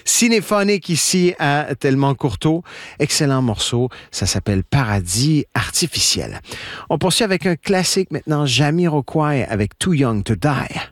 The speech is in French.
cinéphonique ici à Tellement Courteau. Excellent morceau. Ça s'appelle Paradis artificiel. On poursuit avec un classique maintenant, Jamiroquai avec Too Young to Die.